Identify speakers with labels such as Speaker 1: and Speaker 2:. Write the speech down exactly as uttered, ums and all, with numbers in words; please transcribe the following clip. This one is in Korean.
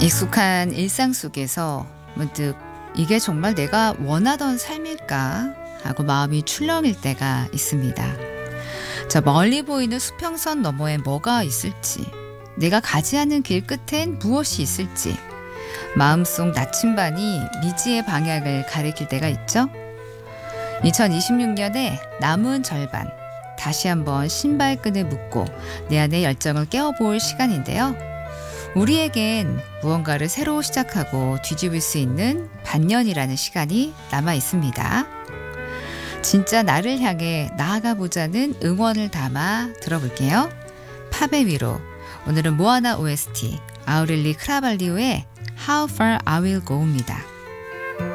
Speaker 1: 익숙한 일상 속에서 문득 이게 정말 내가 원하던 삶일까 하고 마음이 출렁일 때가 있습니다. 저 멀리 보이는 수평선 너머에 뭐가 있을지, 내가 가지 않은 길 끝엔 무엇이 있을지, 마음속 나침반이 미지의 방향을 가리킬 때가 있죠. 이천이십육 년에 남은 절반, 다시 한번 신발끈을 묶고 내 안의 열정을 깨워볼 시간인데요. 우리에겐 무언가를 새로 시작하고 뒤집을 수 있는 반년이라는 시간이 남아 있습니다. 진짜 나를 향해 나아가보자는 응원을 담아 들어볼게요. 팝의 위로, 오늘은 모아나 오에스티 아우렐리 크라발리오의 How Far I Will Go입니다.